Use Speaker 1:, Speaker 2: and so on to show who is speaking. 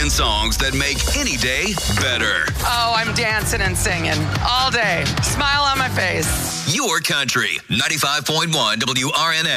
Speaker 1: and songs that make any day better.
Speaker 2: Oh, I'm dancing and singing all day. Smile on my face.
Speaker 1: Your country. 95.1 WRNN.